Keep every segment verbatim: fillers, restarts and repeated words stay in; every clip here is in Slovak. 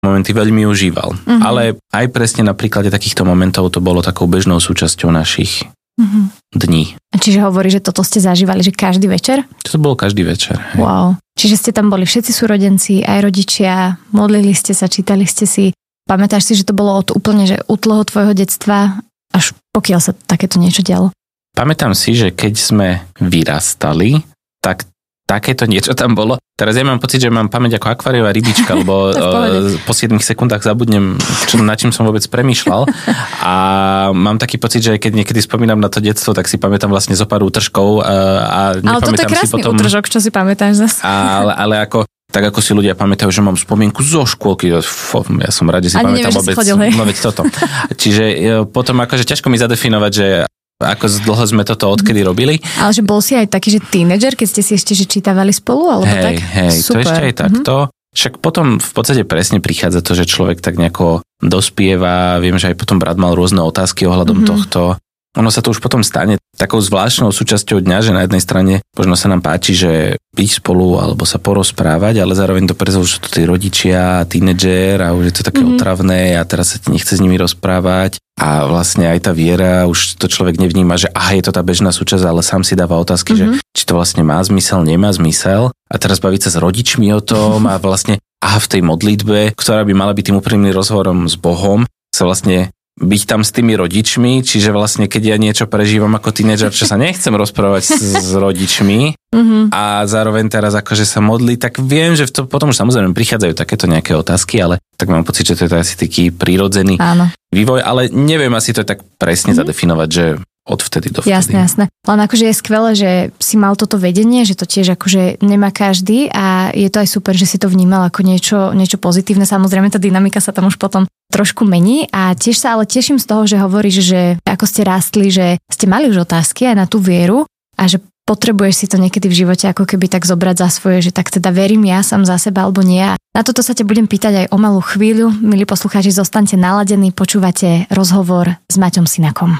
momenty veľmi užíval. Uh-huh. Ale aj presne na príklade takýchto momentov to bolo takou bežnou súčasťou našich uh-huh. dní. Čiže hovorí, že toto ste zažívali, že každý večer? To bolo každý večer. Hej. Wow. Čiže ste tam boli všetci súrodenci, aj rodičia, modlili ste sa, čítali ste si. Pamätáš si, že to bolo od úplne, že útleho tvojho detstva, až pokiaľ sa takéto niečo dialo? Pamätám si, že keď sme vyrastali, tak takéto niečo tam bolo. Teraz ja mám pocit, že mám pamäť ako akváriová rybička, lebo po siedmich sekundách zabudnem, čo, na čím som vôbec premýšľal. A mám taký pocit, že keď niekedy spomínam na to detstvo, tak si pamätám vlastne zo pár útržkov a nepamätám si potom... Ale toto je krásny útržok, čo si pamätáš zase. Ale, ale ako... Tak ako si ľudia pamätajú, že mám spomienku zo škôlky. Fó, ja som rád, že si Ani pamätám neviem, vôbec. Chodil, no veď toto. Čiže potom akože ťažko mi zadefinovať, že ako dlho sme toto odkedy robili. Ale že bol si aj taký, že tínedžer, keď ste si ešte že čítavali spolu, alebo hej, tak? Hej, to ešte aj takto. Mm-hmm. Však potom v podstate presne prichádza to, že človek tak nejako dospieva. Viem, že aj potom brat mal rôzne otázky ohľadom mm-hmm. tohto. Ono sa to už potom stane takou zvláštnou súčasťou dňa, že na jednej strane možno sa nám páči, že byť spolu alebo sa porozprávať, ale zároveň to preto, že sú to tí rodičia, tínedžer a už je to také mm-hmm. otravné a teraz sa ti nechce s nimi rozprávať a vlastne aj tá viera, už to človek nevníma, že aha, je to tá bežná súčasť, ale sám si dáva otázky, mm-hmm. že či to vlastne má zmysel, nemá zmysel a teraz baviť sa s rodičmi o tom a vlastne aha, v tej modlitbe, ktorá by mala byť tým úprimným rozhovorom s Bohom, sa vlastne byť tam s tými rodičmi, čiže vlastne keď ja niečo prežívam ako tínedžer, čo sa nechcem rozprávať s, s rodičmi mm-hmm. a zároveň teraz akože sa modlí, tak viem, že to, potom už samozrejme prichádzajú takéto nejaké otázky, ale tak mám pocit, že to je asi taký prírodzený Áno. vývoj, ale neviem asi to tak presne mm-hmm. zadefinovať, že od vtedy do vtedy. Jasné, jasné. Len akože je skvelé, že si mal toto vedenie, že to tiež akože nemá každý a je to aj super, že si to vnímal ako niečo, niečo pozitívne. Samozrejme tá dynamika sa tam už potom trošku mení a tiež sa ale teším z toho, že hovoríš, že ako ste rástli, že ste mali už otázky aj na tú vieru a že potrebuješ si to niekedy v živote ako keby tak zobrať za svoje, že tak teda verím ja sám za seba alebo nie. A na toto sa ťa budem pýtať aj o malú chvíľu. Milí poslucháči, zostaňte naladení, počúvate rozhovor s Maťom Sinakom.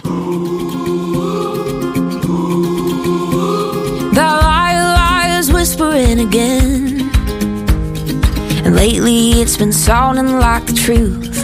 The liar, liars whispering again, and lately it's been sounding like the truth.